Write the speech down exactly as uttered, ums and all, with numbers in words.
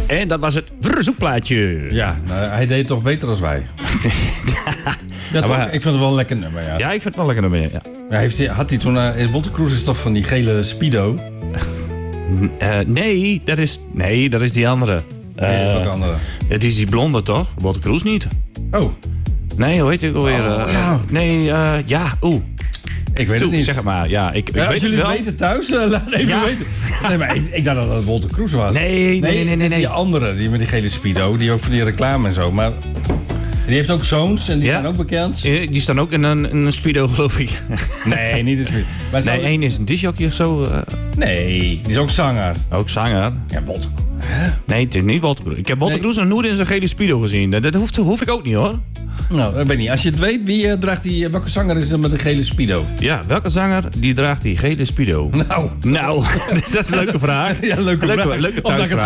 En dat was het verzoekplaatje. Ja, nou, hij deed het toch beter dan wij. ja, toch? maar- Ik vind het wel een lekker nummer, ja. Ja, ik vind het wel lekker nummer. Ja. Ja, heeft hij, had hij toen... Uh, Wolter Kroes is toch van die gele Speedo? Uh, nee, dat is, nee, dat is die andere. Nee, Uh, welke andere? Het is die blonde, toch? Walter Kroes niet. Oh, Nee, hoe heet ik alweer? Oh, Uh, ja. Nee, uh, ja, oeh. ik weet Toe, het niet. zeg het maar. Ja, ik, ik Ja, weet als jullie het het wel. weten thuis, uh, laat even Ja. weten. Nee, maar ik, ik dacht dat het Wolter Kroes was. Nee, nee, nee, nee, het is nee. die andere, die met die gele Speedo. Die ook voor die reclame en zo. Maar die heeft ook zoons en die Ja. zijn ook bekend. Eh, Die staan ook in een, in een speedo, geloof ik. Nee, niet de Speedo. Maar Nee, zou- één is een disjockey of zo. uh, nee, die is ook zanger. ook zanger. Ja, Wolter Kroes. Nee, het is niet Walter Kroes. Ik heb Walter Nee. Kroes nog nooit in zijn gele speedo gezien. Dat, dat hoeft, hoef ik ook niet, hoor. Nou, dat weet ik niet. Als je het weet, wie uh, draagt die, welke zanger is er met een gele Speedo? Ja, welke zanger die draagt die gele speedo? Nou, Nou, dat is een leuke vraag. ja, leuke vraag. Leuke, leuke Omdat ik het thuisvraag.